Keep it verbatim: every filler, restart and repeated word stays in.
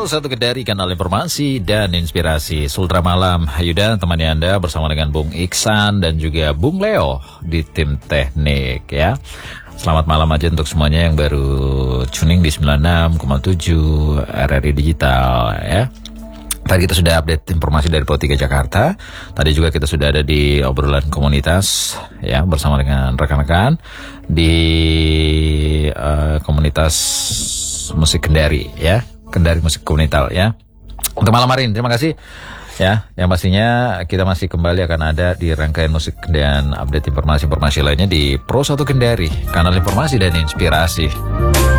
Satu Kendari, kanal informasi dan inspirasi. Sultra Malam, Yuda temani Anda bersama dengan Bung Iksan dan juga Bung Leo di tim teknik ya. Selamat malam aja untuk semuanya yang baru tuning di sembilan puluh enam koma tujuh R R I Digital ya. Tadi kita sudah update informasi dari Pro tiga Jakarta. Tadi juga kita sudah ada di obrolan komunitas ya bersama dengan rekan-rekan di uh, komunitas musik Kendari ya. Kendari Musik Komunital ya. Untuk malam hari ini terima kasih ya. Yang pastinya kita masih kembali akan ada di rangkaian musik dan update informasi-informasi lainnya di Pro satu Kendari, kanal informasi dan inspirasi.